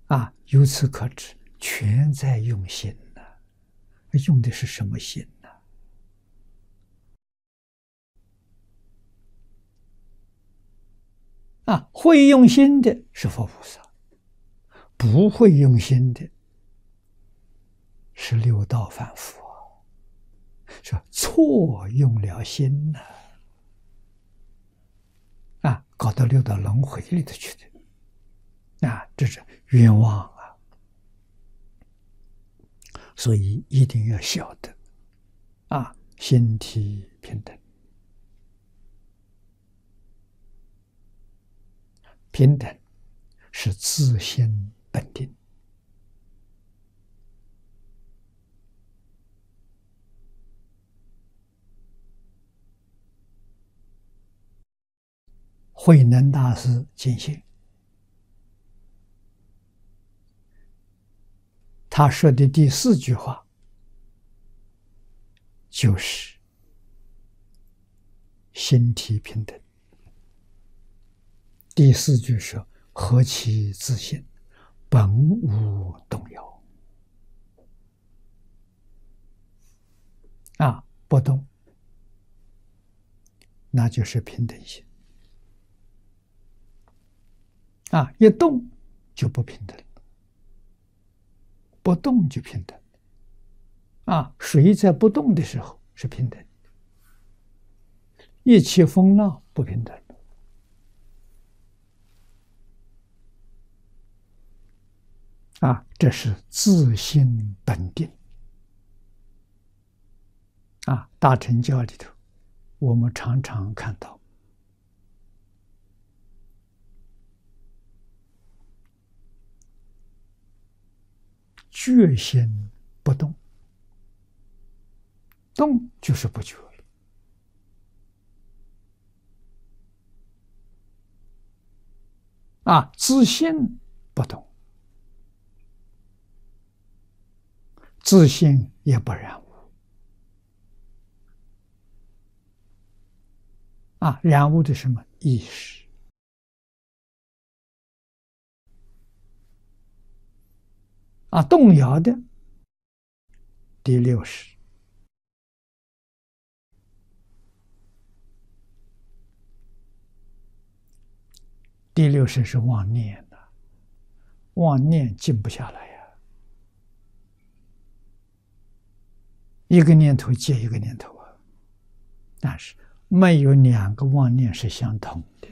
由此可知，全在用心呢。用的是什么心呢？会用心的是佛菩萨，不会用心的是六道凡夫说错用了心呢，搞到六道轮回里头去的，这是冤枉啊！所以一定要晓得，心体平等，平等是自心本定。慧能大师见性，他说的第4句话就是心体平等。第4句说何其自性，本无动摇。不动，那就是平等心。一动就不平等，不动就平等。水在不动的时候是平等，一起风浪不平等。这是自性本定。大乘教里头，我们常常看到觉心不动，动就是不觉了。自性不动，自性也不染污。染污的什么？意识。动摇的第6识。第6识是妄念的，妄念静不下来呀，一个念头接一个念头但是没有2个妄念是相同的，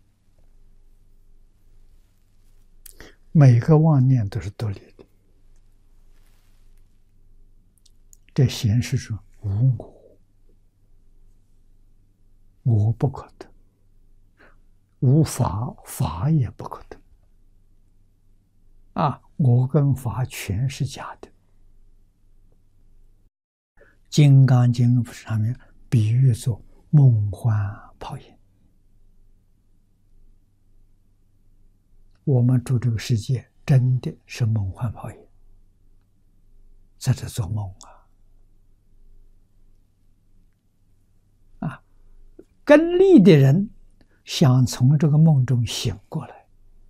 每个妄念都是独立的。这显示出无我不可得，无法也不可得。我跟法全是假的。《金刚经》上面比喻作梦幻泡影。我们住这个世界真的是梦幻泡影，在这做梦根利的人想从这个梦中醒过来，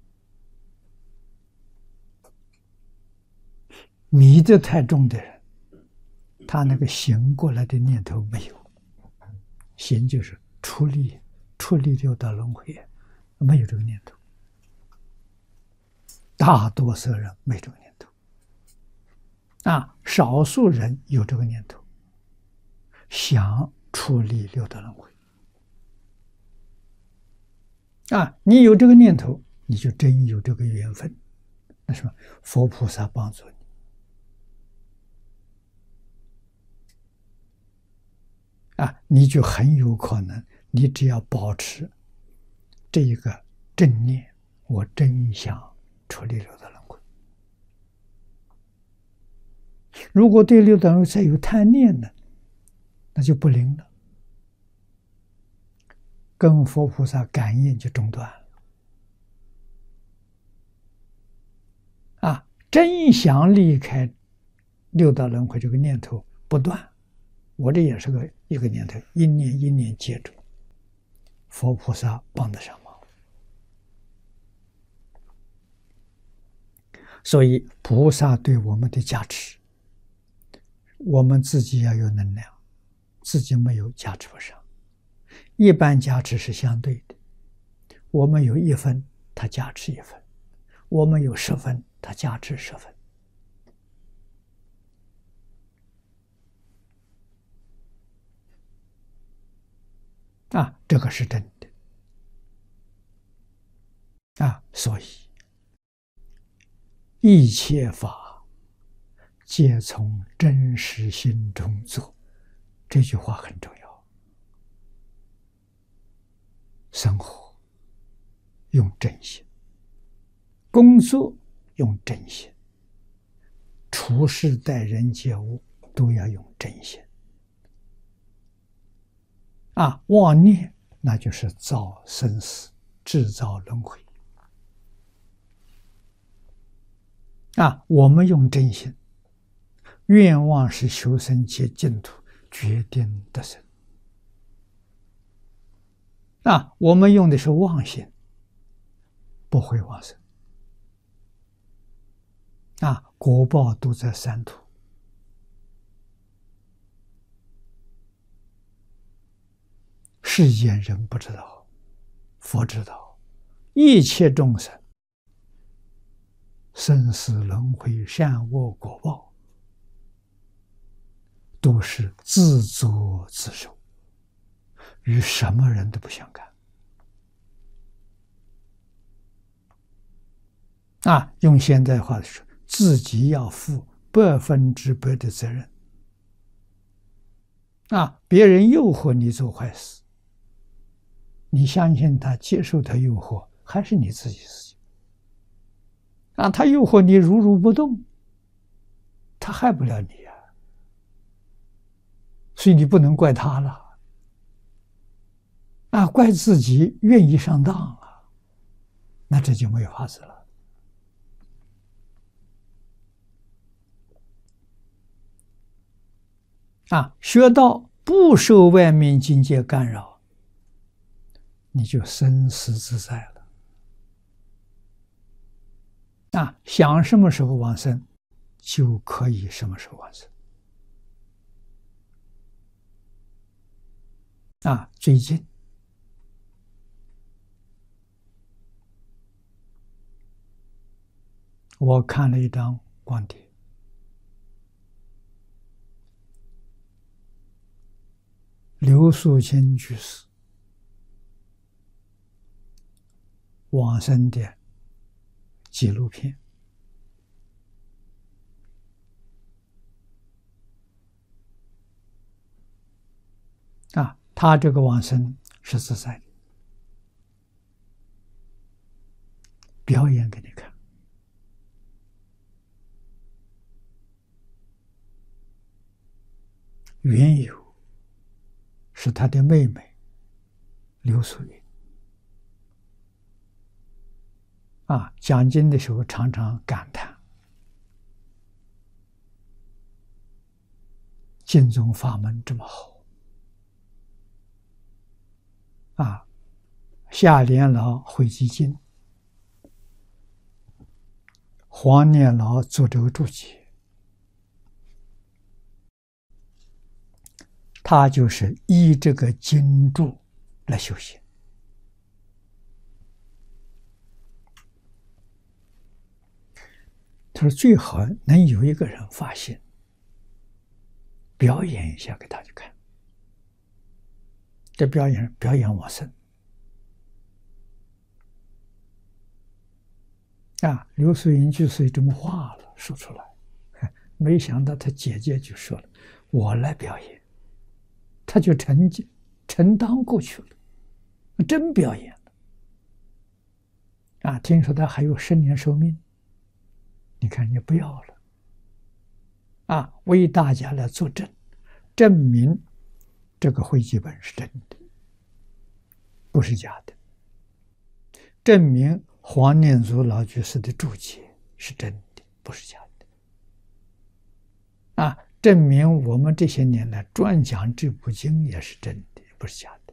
迷得太重的人，他那个醒过来的念头没有。醒就是出离六道轮回，没有这个念头。大多数人没这个念头，少数人有这个念头，想出离六道轮回。你有这个念头，你就真有这个缘分。那什么？佛菩萨帮助你。你就很有可能，你只要保持这一个正念，我真想出离六道轮回。如果对六道轮回再有贪念呢，那就不灵了，跟佛菩萨感应就中断了。真想离开六道轮回这个念头不断，我这也是一个念头，一念一念接住，佛菩萨帮得上忙。 所以菩萨对我们的加持，我们自己要有能量，自己没有加持不上。一般加持是相对的，我们有1分，他加持1分；我们有10分，他加持10分。这个是真的所以一切法皆从真实心中做，这句话很重要。生活用真心，工作用真心，处事待人接物都要用真心。妄念那就是造生死，制造轮回。我们用真心，愿望是修身结净土，决定得生。我们用的是妄心，不会往生。果报都在三途。世间人不知道，佛知道，一切众生生死轮回、善恶果报，都是自作自受，与什么人都不相干。用现代话说，自己要负100%的责任。别人诱惑你做坏事，你相信他，接受他诱惑，还是你自己事情。他诱惑你如如不动，他害不了你所以你不能怪他了。怪自己愿意上当那这就没有法子了。学到不受外面境界干扰，你就生死自在了。想什么时候往生，就可以什么时候往生。最近我看了一张光碟，刘素卿居士往生的纪录片。他这个往生是自在的，表演给你看。缘由是他的妹妹刘素云讲经的时候常常感叹净宗法门这么好夏莲老汇集经，黄念老做这个注解，他就是依这个经注来修行。他说最好能有一个人发现，表演一下给大家看。这表演往生刘素云居士这么话了说出来，没想到他姐姐就说了：“我来表演。”他就承担过去了，真表演了听说他还有10年寿命，你看你不要了为大家来作证，证明这个汇集本是真的，不是假的，证明黄念祖老居士的注解是真的，不是假的证明我们这些年来专讲这部经也是真的，不是假的。